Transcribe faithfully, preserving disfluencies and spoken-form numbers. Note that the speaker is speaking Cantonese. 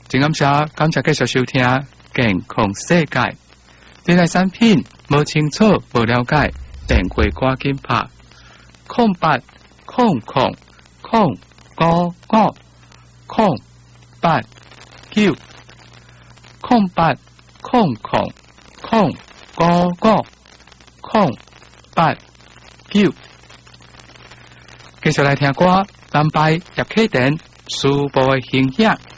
真感谢，感谢继续收听健康世界。对待产品无清楚、无了解，电话赶紧拍空八空空空五五空八九空八空空空五五空八九。繼續來聽歌，南派葉啟田《書報的形象》。